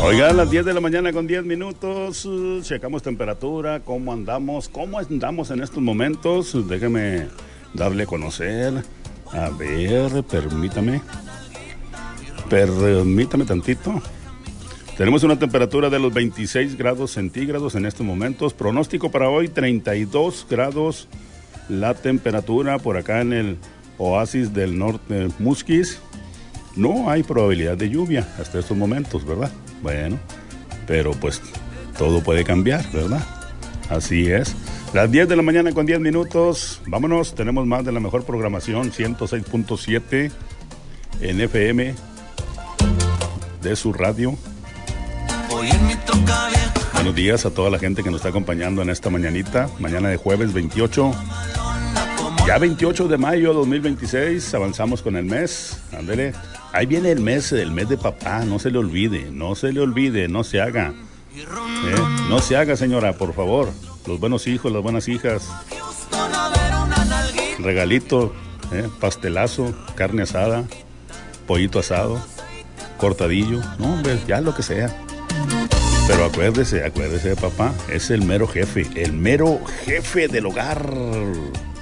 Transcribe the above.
Oiga, a las 10 de la mañana con 10 minutos, checamos temperatura, cómo andamos en estos momentos. Déjeme darle a conocer. A ver, permítame tantito. Tenemos una temperatura de los 26 grados centígrados en estos momentos. Pronóstico para hoy, 32 grados la temperatura por acá en el oasis del norte Musquis. No hay probabilidad de lluvia hasta estos momentos, ¿verdad? Bueno, pero pues todo puede cambiar, ¿verdad? Así es. Las 10 de la mañana con 10 minutos. Vámonos, tenemos más de la mejor programación, 106.7 en FM de su radio. Buenos días a toda la gente que nos está acompañando en esta mañanita, mañana de jueves 28. Ya 28 de mayo de 2026, avanzamos con el mes. Ándele. Ahí viene el mes de papá, no se le olvide, no se haga. No se haga, señora, por favor. Los buenos hijos, las buenas hijas. Regalito, pastelazo, carne asada, pollito asado, cortadillo, no, hombre, ya lo que sea. Pero acuérdese de papá, es el mero jefe del hogar.